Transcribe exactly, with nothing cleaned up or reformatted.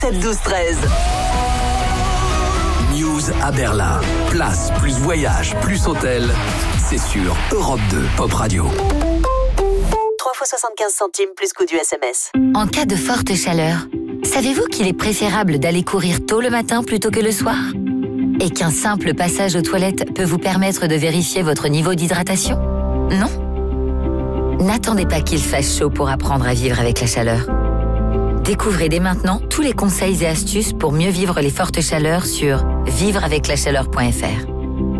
sept douze treize. News à Berlin. Place plus voyage plus hôtel. C'est sur Europe deux Pop Radio. trois fois soixante-quinze centimes plus coût du S M S. En cas de forte chaleur, savez-vous qu'il est préférable d'aller courir tôt le matin plutôt que le soir ? Et qu'un simple passage aux toilettes peut vous permettre de vérifier votre niveau d'hydratation ? Non ? N'attendez pas qu'il fasse chaud pour apprendre à vivre avec la chaleur. Découvrez dès maintenant tous les conseils et astuces pour mieux vivre les fortes chaleurs sur vivre avec la chaleur point f r.